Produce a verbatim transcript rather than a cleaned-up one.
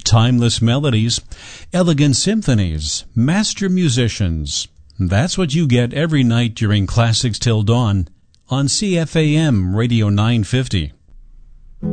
timeless melodies, elegant symphonies, master musicians. That's what you get every night during Classics Till Dawn on C F A M Radio nine fifty.